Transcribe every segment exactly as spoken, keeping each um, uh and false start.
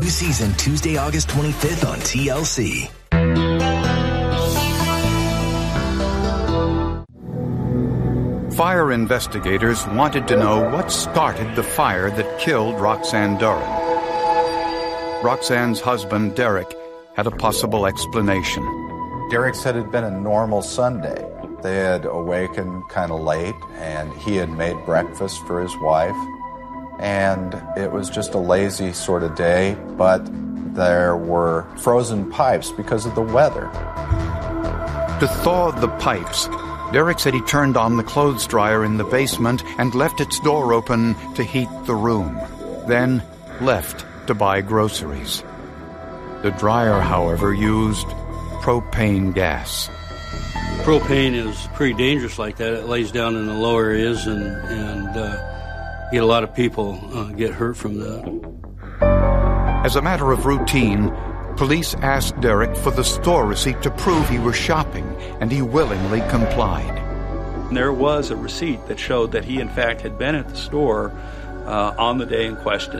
New season Tuesday, August twenty-fifth on T L C. Fire investigators wanted to know what started the fire that killed Roxanne Duren. Roxanne's husband, Derek, had a possible explanation. Derek said it had been a normal Sunday. They had awakened kind of late, and he had made breakfast for his wife. And it was just a lazy sort of day, but there were frozen pipes because of the weather. To thaw the pipes, Derek said he turned on the clothes dryer in the basement and left its door open to heat the room, then left to buy groceries. The dryer, however, used propane gas. Propane is pretty dangerous like that. It lays down in the low areas, and, and uh, get a lot of people uh, get hurt from that. As a matter of routine, police asked Derek for the store receipt to prove he was shopping, and he willingly complied. There was a receipt that showed that he, in fact, had been at the store uh, on the day in question.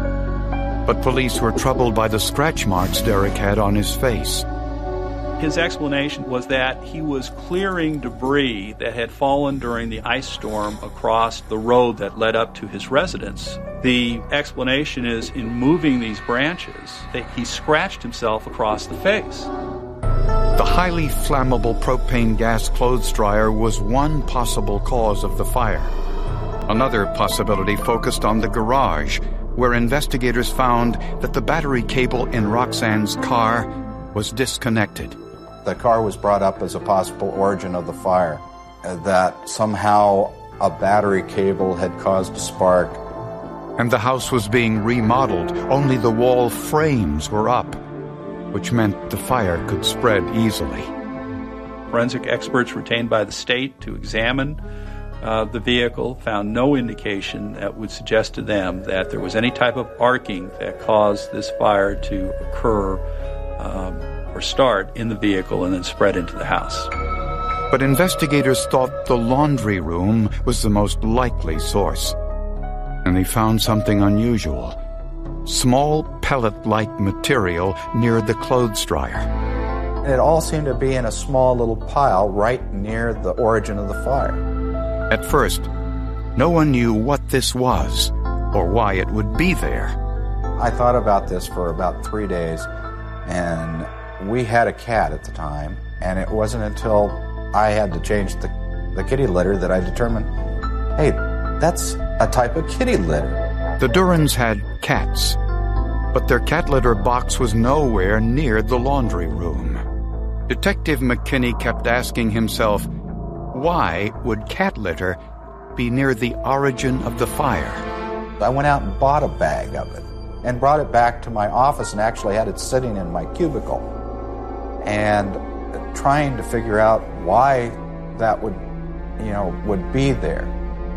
But police were troubled by the scratch marks Derek had on his face. His explanation was that he was clearing debris that had fallen during the ice storm across the road that led up to his residence. The explanation is, in moving these branches, that he scratched himself across the face. The highly flammable propane gas clothes dryer was one possible cause of the fire. Another possibility focused on the garage, where investigators found that the battery cable in Roxanne's car was disconnected. The car was brought up as a possible origin of the fire, that somehow a battery cable had caused a spark. And the house was being remodeled. Only the wall frames were up, which meant the fire could spread easily. Forensic experts retained by the state to examine uh, the vehicle found no indication that would suggest to them that there was any type of arcing that caused this fire to occur um, or start in the vehicle and then spread into the house. But investigators thought the laundry room was the most likely source. And they found something unusual. Small pellet-like material near the clothes dryer. It all seemed to be in a small little pile right near the origin of the fire. At first, no one knew what this was or why it would be there. I thought about this for about three days, and we had a cat at the time, and it wasn't until I had to change the, the kitty litter that I determined, hey, that's a type of kitty litter. The Durens had cats, but their cat litter box was nowhere near the laundry room. Detective McKinney kept asking himself, why would cat litter be near the origin of the fire? I went out and bought a bag of it and brought it back to my office and actually had it sitting in my cubicle and trying to figure out why that would, you know, would be there.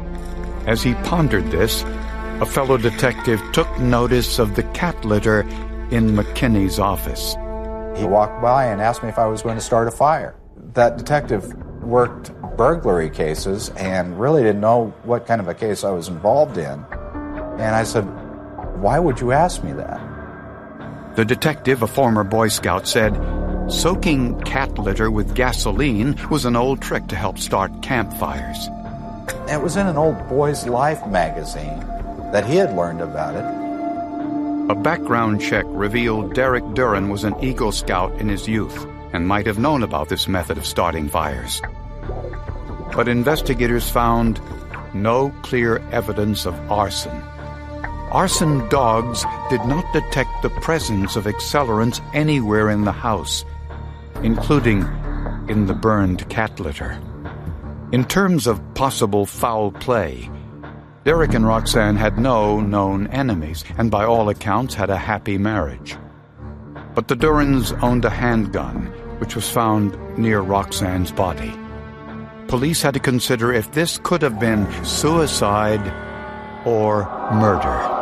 As he pondered this, a fellow detective took notice of the cat litter in McKinney's office. He walked by and asked me if I was going to start a fire. That detective worked burglary cases and really didn't know what kind of a case I was involved in. And I said, why would you ask me that? The detective, a former Boy Scout, said soaking cat litter with gasoline was an old trick to help start campfires. It was in an old Boy's Life magazine that he had learned about it. A background check revealed Derek Duren was an Eagle Scout in his youth and might have known about this method of starting fires. But investigators found no clear evidence of arson. Arson dogs did not detect the presence of accelerants anywhere in the house, including in the burned cat litter. In terms of possible foul play, Derek and Roxanne had no known enemies, and by all accounts had a happy marriage. But the Durens owned a handgun, which was found near Roxanne's body. Police had to consider if this could have been suicide or murder.